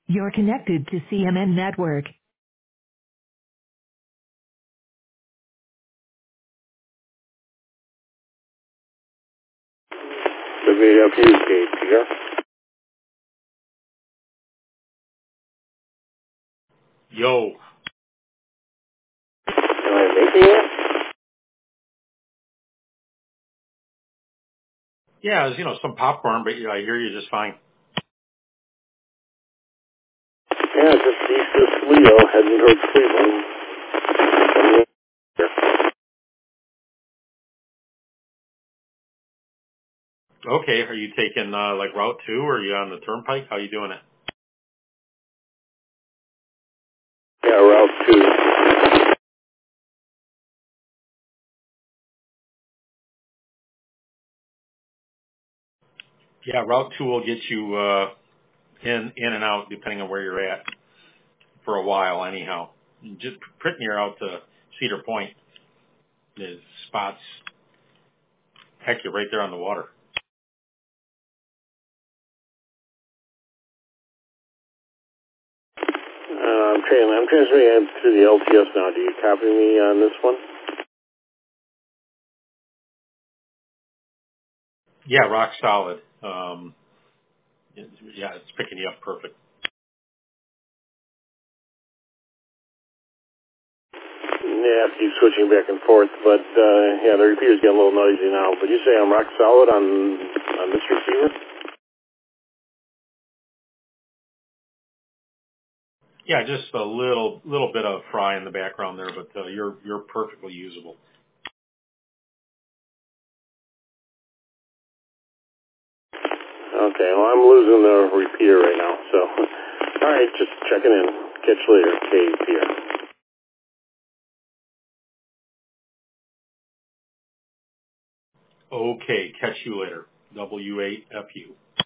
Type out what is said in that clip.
You're connected to CMN Network. WFU, KPR. Yo. Am I making it? Yeah, it was, some popcorn, but I hear you just fine. Yeah, just east of Toledo, heading towards Cleveland. Okay, are you taking like Route 2 or are you on the Turnpike? How are you doing it? Yeah, Route 2. Yeah, Route 2 will get you in and out depending on where you're at for a while anyhow. Just pretty near out to Cedar Point. There's spots. Heck, you're right there on the water. I'm transferring to the LTS now. Do you copy me on this one? Yeah, rock solid. Yeah, it's picking you up perfect. Yeah, I keep switching back and forth, but yeah, the repeater's getting a little noisy now. But you say I'm rock solid on this receiver? Yeah, just a little bit of fry in the background there, but you're perfectly usable. Okay, well, I'm losing the repeater right now, so. All right, just checking in. Catch you later, KPR. Okay, catch you later. W8FU.